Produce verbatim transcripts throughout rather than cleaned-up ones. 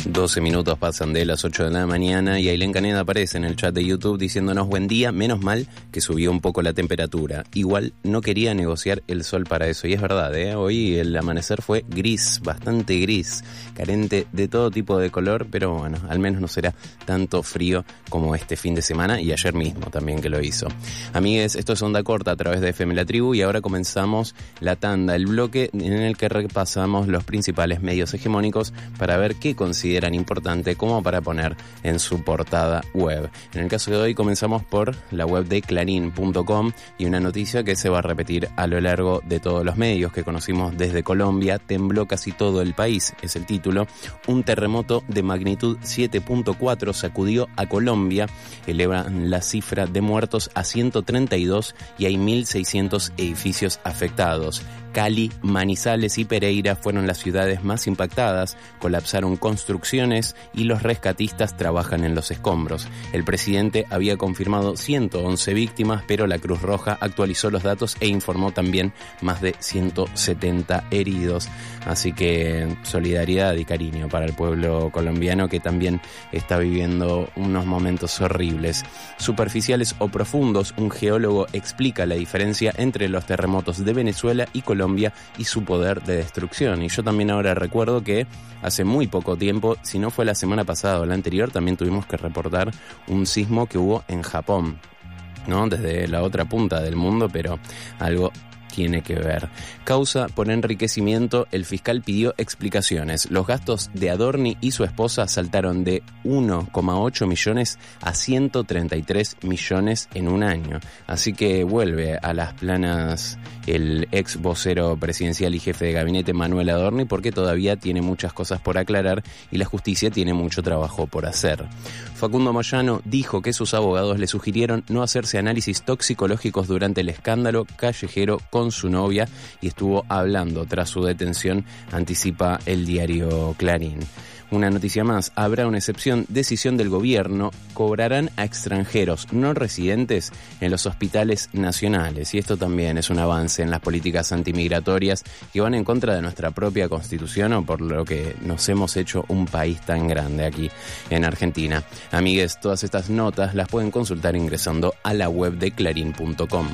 doce minutos pasan de las ocho de la mañana y Ailén Caneda aparece en el chat de YouTube diciéndonos buen día, menos mal que subió un poco la temperatura. Igual no quería negociar el sol para eso. Y es verdad, ¿eh? Hoy el amanecer fue gris, bastante gris, carente de todo tipo de color, pero bueno, al menos no será tanto frío como este fin de semana y ayer mismo también que lo hizo. Amigues, esto es Onda Corta a través de F M La Tribu y ahora comenzamos la tanda, el bloque en el que repasamos los principales medios hegemónicos para ver qué consideran importante como para poner en su portada web. En el caso de hoy comenzamos por la web de clarín punto com y una noticia que se va a repetir a lo largo de todos los medios que conocimos desde Colombia. Tembló casi todo el país, es el título. Un terremoto de magnitud siete punto cuatro sacudió a Colombia, elevan la cifra de muertos a ciento treinta y dos y hay mil seiscientos edificios afectados. Cali, Manizales y Pereira fueron las ciudades más impactadas, colapsaron construcciones y los rescatistas trabajan en los escombros. El presidente había confirmado ciento once víctimas, pero la Cruz Roja actualizó los datos e informó también más de ciento setenta heridos. Así que solidaridad y cariño para el pueblo colombiano que también está viviendo unos momentos horribles. Superficiales o profundos, un geólogo explica la diferencia entre los terremotos de Venezuela y Colombia y su poder de destrucción. Y yo también ahora recuerdo que hace muy poco tiempo, si no fue la semana pasada o la anterior, también tuvimos que reportar un sismo que hubo en Japón, ¿no? Desde la otra punta del mundo, pero algo tiene que ver. Causa por enriquecimiento, el fiscal pidió explicaciones. Los gastos de Adorni y su esposa saltaron de uno coma ocho millones a ciento treinta y tres millones en un año. Así que vuelve a las planas el ex vocero presidencial y jefe de gabinete Manuel Adorni porque todavía tiene muchas cosas por aclarar y la justicia tiene mucho trabajo por hacer. Facundo Moyano dijo que sus abogados le sugirieron no hacerse análisis toxicológicos durante el escándalo callejero con su novia y estuvo hablando tras su detención, anticipa el diario Clarín. Una noticia más, habrá una excepción, decisión del gobierno, cobrarán a extranjeros no residentes en los hospitales nacionales. Y esto también es un avance en las políticas antimigratorias que van en contra de nuestra propia constitución o por lo que nos hemos hecho un país tan grande aquí en Argentina. Amigues, todas estas notas las pueden consultar ingresando a la web de clarín punto com.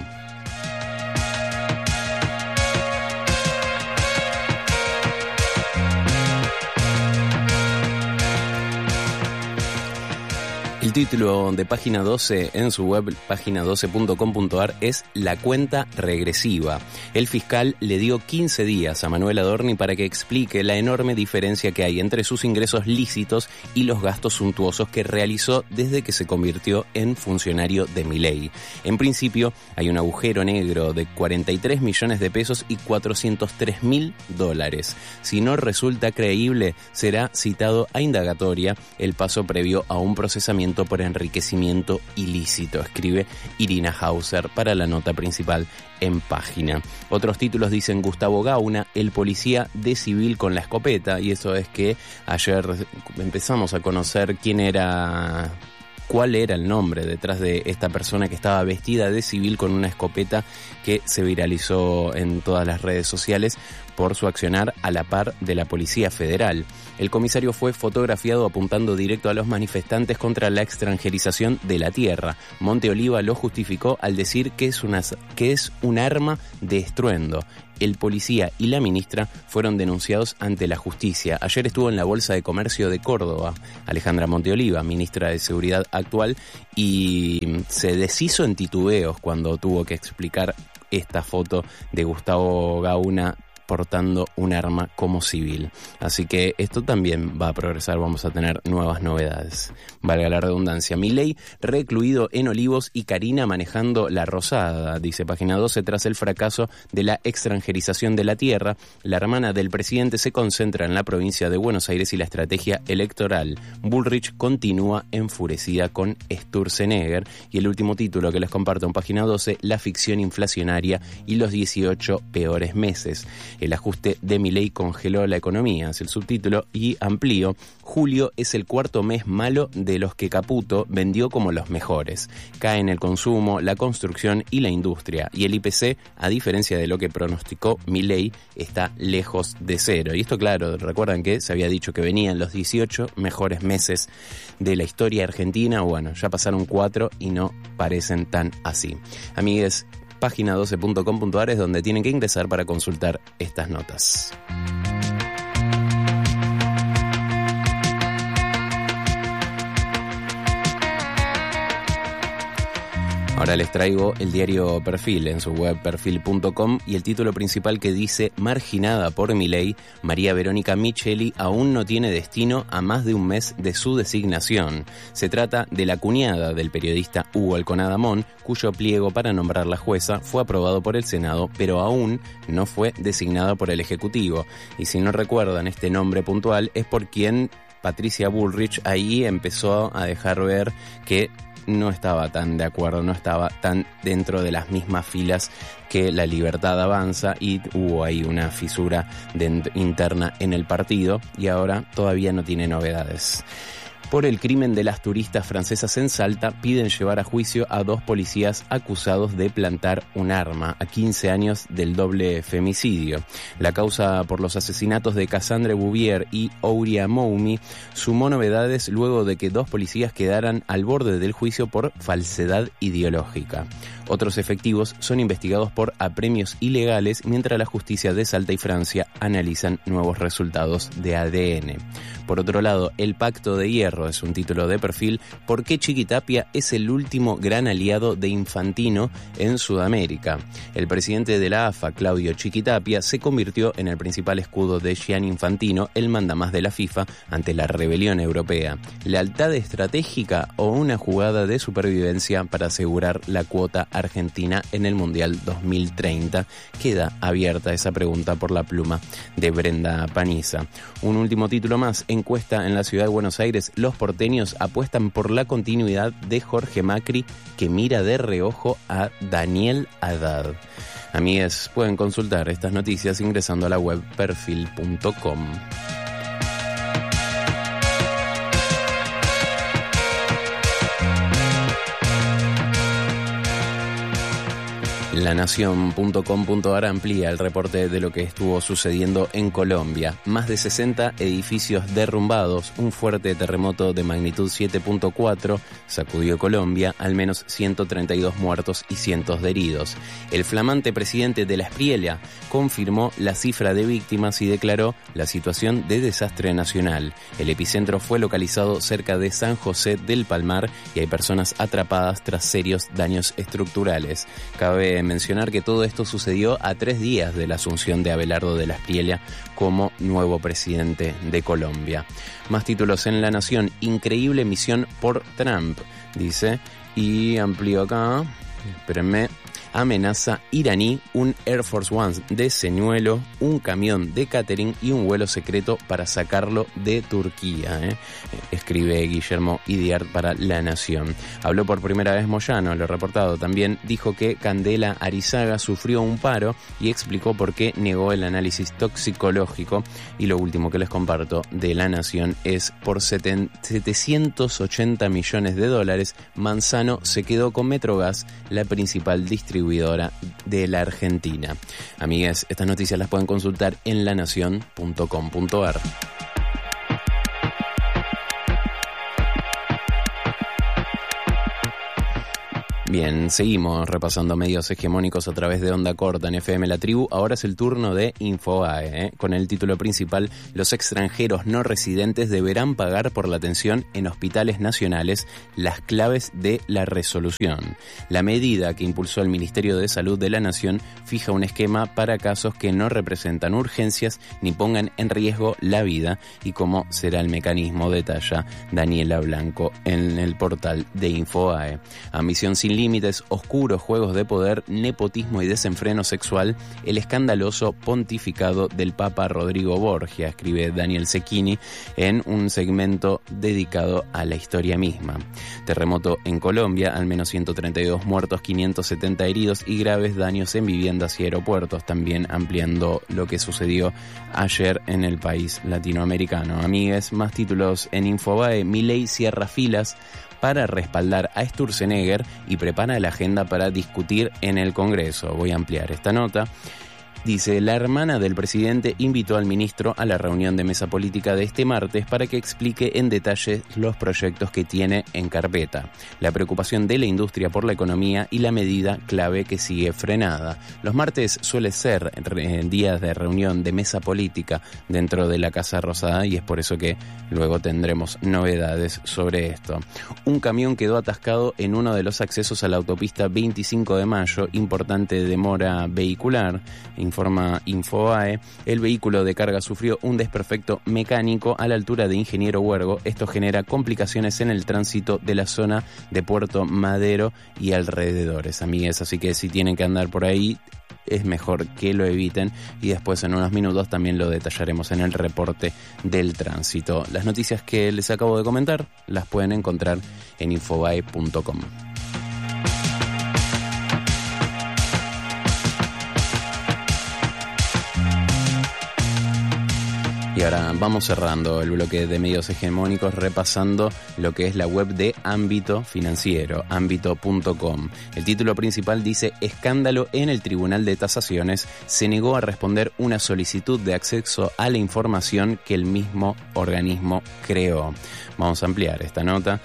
El título de Página doce en su web, página doce punto com punto ar, es La cuenta regresiva. El fiscal le dio quince días a Manuel Adorni para que explique la enorme diferencia que hay entre sus ingresos lícitos y los gastos suntuosos que realizó desde que se convirtió en funcionario de Milei. En principio, hay un agujero negro de cuarenta y tres millones de pesos y cuatrocientos tres mil dólares. Si no resulta creíble, será citado a indagatoria, el paso previo a un procesamiento por enriquecimiento ilícito, escribe Irina Hauser para la nota principal en Página. Otros títulos dicen Gustavo Gauna, el policía de civil con la escopeta, y eso es que ayer empezamos a conocer quién era, cuál era el nombre detrás de esta persona que estaba vestida de civil con una escopeta que se viralizó en todas las redes sociales por su accionar a la par de la Policía Federal. El comisario fue fotografiado apuntando directo a los manifestantes contra la extranjerización de la tierra. Monte Oliva lo justificó al decir que es, una, que es un arma de estruendo. El policía y la ministra fueron denunciados ante la justicia. Ayer estuvo en la Bolsa de Comercio de Córdoba Alejandra Monte Oliva, ministra de Seguridad actual, y se deshizo en titubeos cuando tuvo que explicar esta foto de Gustavo Gauna portando un arma como civil. Así que esto también va a progresar, vamos a tener nuevas novedades. Valga la redundancia. Milei recluido en Olivos y Karina manejando la Rosada, dice Página doce, tras el fracaso de la extranjerización de la tierra. La hermana del presidente se concentra en la provincia de Buenos Aires y la estrategia electoral. Bullrich continúa enfurecida con Sturzenegger. Y el último título que les comparto en Página doce, la ficción inflacionaria y los dieciocho peores meses. El ajuste de Milei congeló la economía, es el subtítulo, y amplío. Julio es el cuarto mes malo de los que Caputo vendió como los mejores. Caen el consumo, la construcción y la industria. Y el I P C, a diferencia de lo que pronosticó Milei, está lejos de cero. Y esto, claro, recuerdan que se había dicho que venían los dieciocho mejores meses de la historia argentina. Bueno, ya pasaron cuatro y no parecen tan así. Amigues, página doce punto com punto a r es donde tienen que ingresar para consultar estas notas. Ahora les traigo el diario Perfil en su web perfil punto com y el título principal que dice: marginada por Milei, María Verónica Micheli aún no tiene destino a más de un mes de su designación. Se trata de la cuñada del periodista Hugo Alconada Mon, cuyo pliego para nombrar la jueza fue aprobado por el Senado, pero aún no fue designada por el Ejecutivo. Y si no recuerdan este nombre puntual, es por quien Patricia Bullrich ahí empezó a dejar ver que no estaba tan de acuerdo, no estaba tan dentro de las mismas filas que La Libertad Avanza, y hubo ahí una fisura de, interna en el partido, y ahora todavía no tiene novedades. Por el crimen de las turistas francesas en Salta, piden llevar a juicio a dos policías acusados de plantar un arma a quince años del doble femicidio. La causa por los asesinatos de Cassandre Bouvier y Ouria Moumi sumó novedades luego de que dos policías quedaran al borde del juicio por falsedad ideológica. Otros efectivos son investigados por apremios ilegales, mientras la justicia de Salta y Francia analizan nuevos resultados de A D N. Por otro lado, El Pacto de Hierro es un título de Perfil. ¿Por qué Chiquitapia es el último gran aliado de Infantino en Sudamérica? El presidente de la A F A, Claudio Chiquitapia, se convirtió en el principal escudo de Gianni Infantino, el mandamás de la FIFA, ante la rebelión europea. ¿Lealtad estratégica o una jugada de supervivencia para asegurar la cuota argentina en el Mundial dos mil treinta? Queda abierta esa pregunta por la pluma de Brenda Paniza. Un último título más: encuesta en la ciudad de Buenos Aires. Los porteños apuestan por la continuidad de Jorge Macri, que mira de reojo a Daniel Haddad. Amigues, pueden consultar estas noticias ingresando a la web perfil punto com. La Nación punto com punto a r amplía el reporte de lo que estuvo sucediendo en Colombia. Más de sesenta edificios derrumbados, un fuerte terremoto de magnitud siete punto cuatro sacudió Colombia, al menos ciento treinta y dos muertos y cientos de heridos. El flamante presidente de la Espriella confirmó la cifra de víctimas y declaró la situación de desastre nacional. El epicentro fue localizado cerca de San José del Palmar y hay personas atrapadas tras serios daños estructurales. Cabe mencionar que todo esto sucedió a tres días de la asunción de Abelardo de la Espriella como nuevo presidente de Colombia. Más títulos en La Nación. Increíble misión por Trump, dice, y amplío acá, espérenme. Amenaza iraní, un Air Force One de señuelo, un camión de catering y un vuelo secreto para sacarlo de Turquía, ¿eh? Escribe Guillermo Idiart para La Nación. Habló por primera vez Moyano, lo reportado también, dijo que Candela Arizaga sufrió un paro y explicó por qué negó el análisis toxicológico. Y lo último que les comparto de La Nación es: por setecientos ochenta millones de dólares, Manzano se quedó con Metrogas, la principal distribuidora de la Argentina. Amigas, estas noticias las pueden consultar en la nación punto com punto a r. Bien, seguimos repasando medios hegemónicos a través de Onda Corta en F M La Tribu. Ahora es el turno de Infobae, ¿eh? Con el título principal: los extranjeros no residentes deberán pagar por la atención en hospitales nacionales, las claves de la resolución. La medida que impulsó el Ministerio de Salud de la Nación fija un esquema para casos que no representan urgencias ni pongan en riesgo la vida, y cómo será el mecanismo, detalla Daniela Blanco en el portal de Infobae. Ambición sin límites, oscuros juegos de poder, nepotismo y desenfreno sexual, el escandaloso pontificado del Papa Rodrigo Borgia, escribe Daniel Cecchini en un segmento dedicado a la historia misma. Terremoto en Colombia, al menos ciento treinta y dos muertos, quinientos setenta heridos y graves daños en viviendas y aeropuertos, también ampliando lo que sucedió ayer en el país latinoamericano. Amigues, más títulos en Infobae. Milei cierra filas para respaldar a Sturzenegger y prepara la agenda para discutir en el Congreso. Voy a ampliar esta nota. Dice, la hermana del presidente invitó al ministro a la reunión de mesa política de este martes para que explique en detalle los proyectos que tiene en carpeta, la preocupación de la industria por la economía y la medida clave que sigue frenada. Los martes suele ser eh, días de reunión de mesa política dentro de la Casa Rosada y es por eso que luego tendremos novedades sobre esto. Un camión quedó atascado en uno de los accesos a la autopista veinticinco de mayo, importante demora vehicular. Informa Infobae, el vehículo de carga sufrió un desperfecto mecánico a la altura de Ingeniero Huergo. Esto genera complicaciones en el tránsito de la zona de Puerto Madero y alrededores, amigues. Así que si tienen que andar por ahí, es mejor que lo eviten y después en unos minutos también lo detallaremos en el reporte del tránsito. Las noticias que les acabo de comentar las pueden encontrar en infobae punto com. Y ahora vamos cerrando el bloque de medios hegemónicos repasando lo que es la web de Ámbito Financiero, ámbito punto com. El título principal dice: escándalo en el Tribunal de Tasaciones, se negó a responder una solicitud de acceso a la información que el mismo organismo creó. Vamos a ampliar esta nota.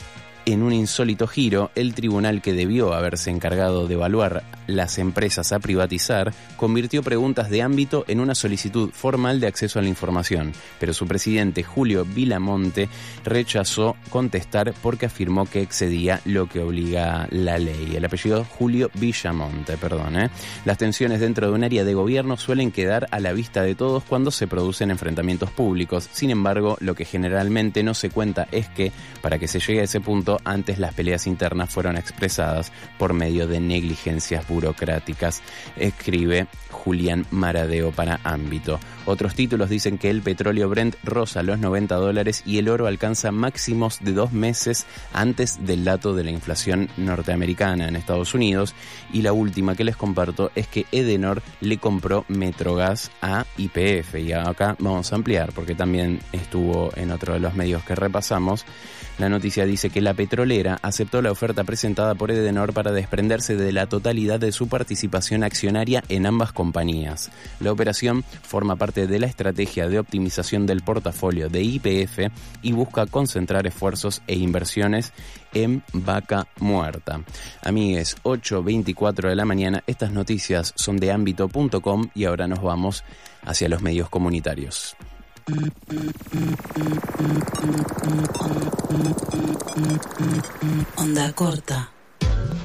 En un insólito giro, el tribunal que debió haberse encargado de evaluar las empresas a privatizar, convirtió preguntas de ámbito en una solicitud formal de acceso a la información, pero su presidente Julio Villamonte rechazó contestar porque afirmó que excedía lo que obliga la ley. El apellido Julio Villamonte, perdón. ¿eh? Las tensiones dentro de un área de gobierno suelen quedar a la vista de todos cuando se producen enfrentamientos públicos. Sin embargo, lo que generalmente no se cuenta es que, para que se llegue a ese punto, antes las peleas internas fueron expresadas por medio de negligencias burocráticas, escribe Julián Maradeo para Ámbito. Otros títulos dicen que el petróleo Brent roza los noventa dólares y el oro alcanza máximos de dos meses antes del dato de la inflación norteamericana en Estados Unidos. Y la última que les comparto es que Edenor le compró Metrogas a Y P F. Y acá vamos a ampliar porque también estuvo en otro de los medios que repasamos. La noticia dice que la petrolera aceptó la oferta presentada por Edenor para desprenderse de la totalidad de su participación accionaria en ambas compañías. La operación forma parte de la estrategia de optimización del portafolio de Y P F y busca concentrar esfuerzos e inversiones en vaca muerta. Amigues, ocho veinticuatro de la mañana, estas noticias son de ámbito punto com y ahora nos vamos hacia los medios comunitarios. Onda corta.